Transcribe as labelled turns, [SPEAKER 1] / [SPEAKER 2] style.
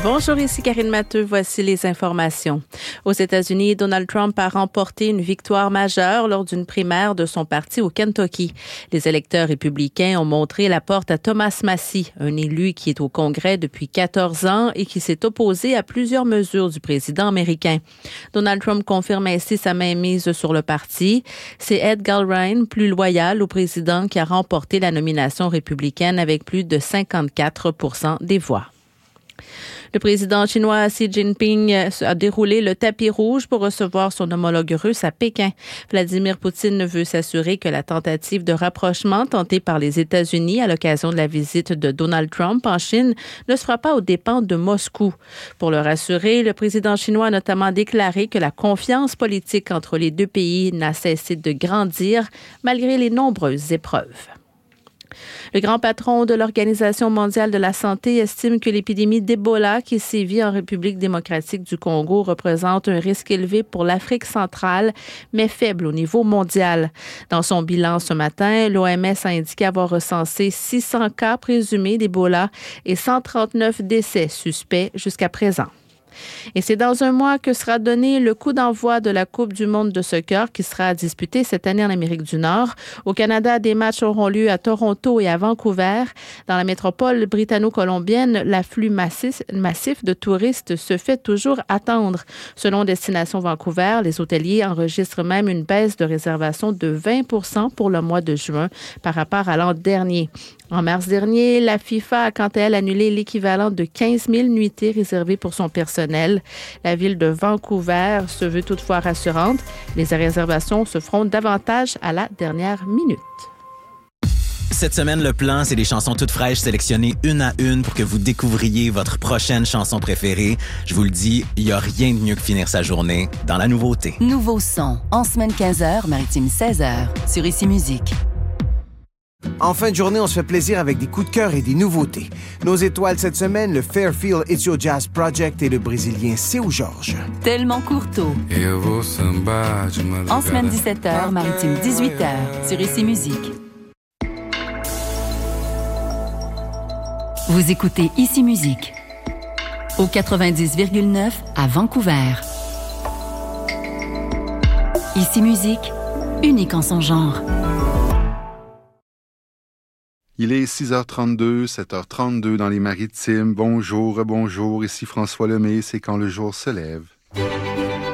[SPEAKER 1] Bonjour, ici Karine Matteux. Voici les informations. Aux États-Unis, Donald Trump a remporté une victoire majeure lors d'une primaire de son parti au Kentucky. Les électeurs républicains ont montré la porte à Thomas Massie, un élu qui est au Congrès depuis 14 ans et qui s'est opposé à plusieurs mesures du président américain. Donald Trump confirme ainsi sa mainmise sur le parti. C'est Ed Galbraith, plus loyal au président, qui a remporté la nomination républicaine avec plus de 54% des voix. Le président chinois Xi Jinping a déroulé le tapis rouge pour recevoir son homologue russe à Pékin. Vladimir Poutine veut s'assurer que la tentative de rapprochement tentée par les États-Unis à l'occasion de la visite de Donald Trump en Chine ne se fera pas aux dépens de Moscou. Pour le rassurer, le président chinois a notamment déclaré que la confiance politique entre les deux pays n'a cessé de grandir malgré les nombreuses épreuves. Le grand patron de l'Organisation mondiale de la santé estime que l'épidémie d'Ebola qui sévit en République démocratique du Congo représente un risque élevé pour l'Afrique centrale, mais faible au niveau mondial. Dans son bilan ce matin, l'OMS a indiqué avoir recensé 600 cas présumés d'Ebola et 139 décès suspects jusqu'à présent. Et c'est dans un mois que sera donné le coup d'envoi de la Coupe du monde de soccer qui sera disputée cette année en Amérique du Nord. Au Canada, des matchs auront lieu à Toronto et à Vancouver. Dans la métropole britanno-colombienne, l'afflux massif de touristes se fait toujours attendre. Selon Destination Vancouver, les hôteliers enregistrent même une baisse de réservation de 20% pour le mois de juin par rapport à l'an dernier. En mars dernier, la FIFA a quant à elle annulé l'équivalent de 15 000 nuitées réservées pour son personnel. La ville de Vancouver se veut toutefois rassurante. Les réservations se feront davantage à la dernière minute.
[SPEAKER 2] Cette semaine, le plan, c'est des chansons toutes fraîches sélectionnées une à une pour que vous découvriez votre prochaine chanson préférée. Je vous le dis, il n'y a rien de mieux que finir sa journée dans la nouveauté.
[SPEAKER 3] Nouveau son, en semaine 15h, maritime 16h, sur Ici Musique.
[SPEAKER 4] En fin de journée, on se fait plaisir avec des coups de cœur et des nouveautés. Nos étoiles cette semaine, le Fairfield It's Your Jazz Project et le Brésilien Seu Jorge.
[SPEAKER 3] Tellement Courteau. En semaine 17h, maritime 18h, sur Ici Musique. Vous écoutez Ici Musique, au 90,9 à Vancouver. Ici Musique, unique en son genre.
[SPEAKER 5] Il est 6h32, 7h32 dans les Maritimes. Bonjour, bonjour. Ici François Lemay, c'est quand le jour se lève.